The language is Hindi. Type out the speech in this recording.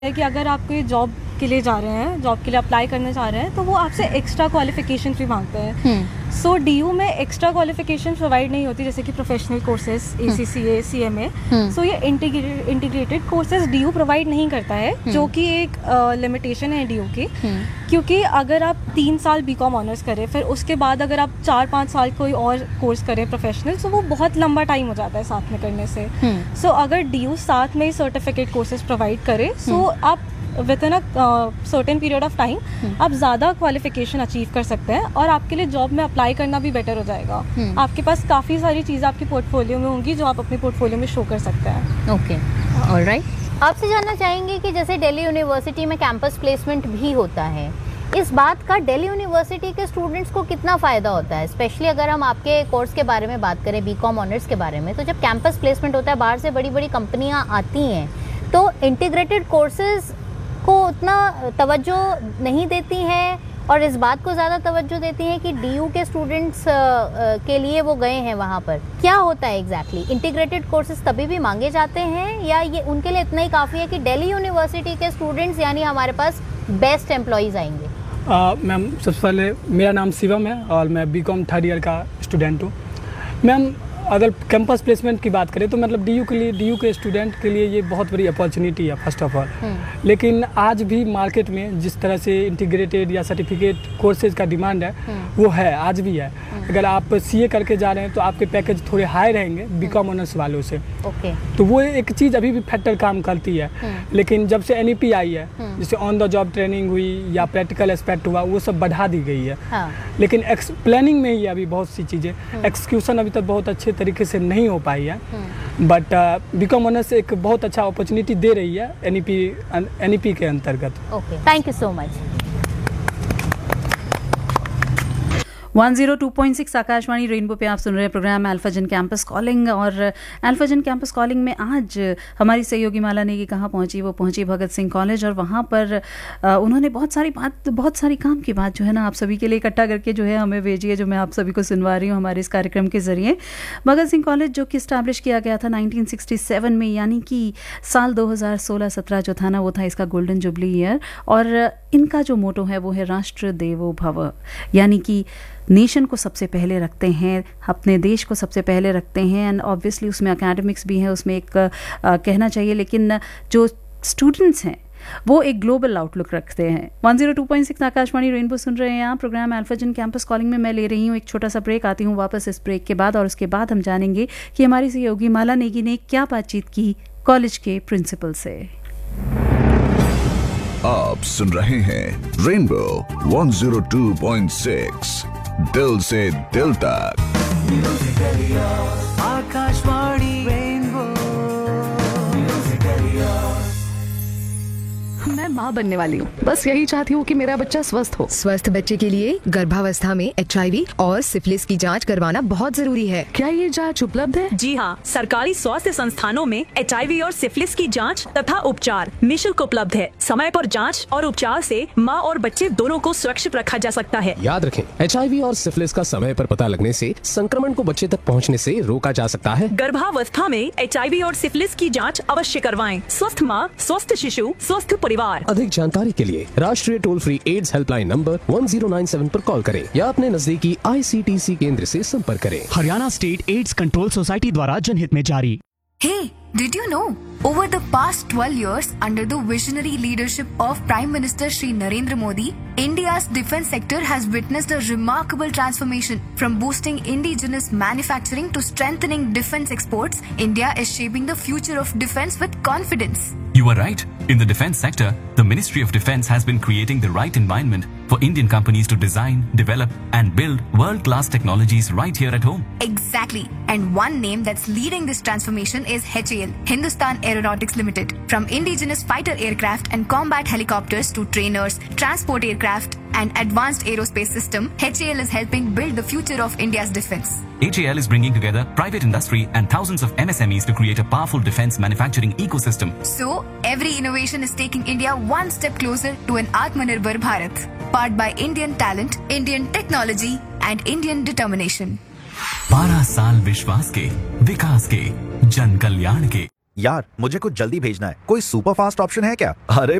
है कि अगर आप कोई जॉब के लिए जा रहे हैं, जॉब के लिए अप्लाई करने जा रहे हैं, तो वो आपसे एक्स्ट्रा क्वालिफिकेशन भी मांगते हैं। सो डीयू में एक्स्ट्रा क्वालिफिकेशन प्रोवाइड नहीं होती, जैसे कि प्रोफेशनल कोर्सेज, ACCA, CMA। सो ये इंटीग्रेटेड कोर्सेज डीयू प्रोवाइड नहीं करता है, जो कि एक लिमिटेशन है डीयू की। क्योंकि अगर आप 3 साल BCom ऑनर्स करें, फिर उसके बाद अगर आप 4-5 साल कोई और कोर्स करें प्रोफेशनल, तो वो बहुत लंबा टाइम हो जाता है साथ में करने से। सो अगर डीयू साथ में ही सर्टिफिकेट कोर्सेज प्रोवाइड करे, सो आप with in a certain period of time आप ज़्यादा क्वालिफिकेशन अचीव कर सकते हैं और आपके लिए जॉब में अप्लाई करना भी बेटर हो जाएगा। आपके पास काफ़ी सारी चीज़ें आपकी पोर्टफोलियो में होंगी जो आप अपने पोर्टफोलियो में शो कर सकते हैं। Okay, alright. आपसे जानना चाहेंगे कि जैसे दिल्ली यूनिवर्सिटी में कैंपस प्लेसमेंट भी होता है, इस बात का दिल्ली यूनिवर्सिटी के स्टूडेंट्स को कितना फ़ायदा होता है? स्पेशली अगर हम आपके कोर्स के बारे में बात करें, BCom ऑनर्स के बारे में, तो जब कैंपस प्लेसमेंट होता है, बाहर से बड़ी बड़ी कंपनियाँ आती हैं, तो इंटीग्रेटेड कोर्सेज को उतना तवज्जो नहीं देती हैं और इस बात को ज़्यादा तवज्जो देती हैं कि डीयू के स्टूडेंट्स के लिए वो गए हैं वहाँ पर। क्या होता है एग्जैक्टली? इंटीग्रेटेड कोर्सेज तभी भी मांगे जाते हैं या ये उनके लिए इतना ही काफ़ी है कि दिल्ली यूनिवर्सिटी के स्टूडेंट्स यानी हमारे पास बेस्ट एम्प्लॉयज़ आएंगे? मैम, सबसे पहले मेरा नाम शिवम है और मैं BCom 3rd ईयर का स्टूडेंट हूँ। मैम, अगर कैंपस प्लेसमेंट की बात करें तो मतलब डीयू के स्टूडेंट के लिए ये बहुत बड़ी अपॉर्चुनिटी है फर्स्ट ऑफ ऑल। लेकिन आज भी मार्केट में जिस तरह से इंटीग्रेटेड या सर्टिफिकेट कोर्सेज का डिमांड है, वो है, आज भी है। अगर आप CA करके जा रहे हैं तो आपके पैकेज थोड़े हाई रहेंगे BCom ऑनर्स वालों से। तो वो एक चीज़ अभी भी फैक्टर काम करती है। लेकिन जब से NEP आई है, जैसे ऑन द जॉब ट्रेनिंग हुई या प्रैक्टिकल एस्पेक्ट हुआ, वो सब बढ़ा दी गई है। लेकिन प्लानिंग में ही अभी बहुत सी चीज़ें, एक्सक्यूशन अभी तक बहुत अच्छे तरीके से नहीं हो पाई है। बट BCom ऑनर्स एक बहुत अच्छा अपॉर्चुनिटी दे रही है NEP के अंतर्गत। Okay, thank you so much. 102.6 Akashvani rainbow पे आप सुन रहे हैं प्रोग्राम अल्फाजन कैंपस कॉलिंग। और अल्फाजन कैंपस कॉलिंग में आज हमारी सहयोगी माला नेगी कहाँ पहुंची? वो पहुंची भगत सिंह कॉलेज और वहाँ पर उन्होंने बहुत सारी काम की बात जो है ना आप सभी के लिए इकट्ठा करके जो है हमें भेजी है, जो मैं आप सभी को सुनवा रही हूँ हमारे इस कार्यक्रम के जरिए। भगत सिंह कॉलेज जो कि इस्टेब्लिश किया गया था 1967 में, यानी कि साल 2016-17 जो था ना, वो था इसका गोल्डन जुबली ईयर। और इनका जो मोटो है वो है राष्ट्र देवो भव, यानी कि नेशन को सबसे पहले रखते हैं, अपने देश को सबसे पहले रखते हैं। एंड ऑब्वियसली उसमें एकेडमिक्स भी है, उसमें एक कहना चाहिए, लेकिन जो स्टूडेंट्स हैं वो एक ग्लोबल आउटलुक रखते हैं। 102.6 आकाशवाणी रेनबो सुन रहे हैं आप, प्रोग्राम अल्फाजन कैंपस कॉलिंग में मैं ले रही हूँ एक छोटा सा ब्रेक। आती हूँ वापस इस ब्रेक के बाद और उसके बाद हम जानेंगे कि हमारी सहयोगी माला नेगी ने क्या बातचीत की कॉलेज के प्रिंसिपल से। आप सुन रहे हैं रेनबो 102.6, दिल से दिल तक। आकाशवाणी रेनबो। मैं माँ बनने वाली हूँ, बस यही चाहती हूँ कि मेरा बच्चा स्वस्थ हो। स्वस्थ बच्चे के लिए गर्भावस्था में HIV और सिफिलिस की जांच करवाना बहुत जरूरी है। क्या ये जांच उपलब्ध है? जी हाँ, सरकारी स्वास्थ्य संस्थानों में HIV और सिफिलिस की जांच तथा उपचार निःशुल्क उपलब्ध है। समय पर जांच और उपचार से माँ और बच्चे दोनों को सुरक्षित रखा जा सकता है। याद रखें, HIV और सिफिलिस का समय पर पता लगने से संक्रमण को बच्चे तक पहुँचने से रोका जा सकता है। गर्भावस्था में HIV और सिफिलिस की जाँच अवश्य करवाएं। स्वस्थ माँ, स्वस्थ शिशु, स्वस्थ परिवार। अधिक जानकारी के लिए राष्ट्रीय toll free ads helpline number 1097 पर कॉल करें या अपने नजदीकी ICTC केंद्र से संपर्क करें। Haryana state AIDS control society द्वारा जनहित में जारी। Hey, did you know? Over the past 12 years, under the visionary leadership of Prime Minister Shri Narendra Modi, India's defense sector has witnessed a remarkable transformation. From boosting indigenous manufacturing to strengthening defense exports, India is shaping the future of defense with confidence. You are right. In the defense sector, the Ministry of Defense has been creating the right environment for Indian companies to design, develop and build world-class technologies right here at home. Exactly. And one name that's leading this transformation is HAL, Hindustan Aeronautics Limited. From indigenous fighter aircraft and combat helicopters to trainers, transport aircraft and advanced aerospace system, HAL is helping build the future of India's defense. HAL is bringing together private industry and thousands of MSMEs to create a powerful defense manufacturing ecosystem. So, every innovation is taking India one step closer to an Atmanirbhar Bharat, powered by Indian talent, Indian technology and Indian determination. 12 साल विश्वास के, विकास के, जन कल्याण के। यार मुझे कुछ जल्दी भेजना है, कोई सुपर फास्ट ऑप्शन है क्या? अरे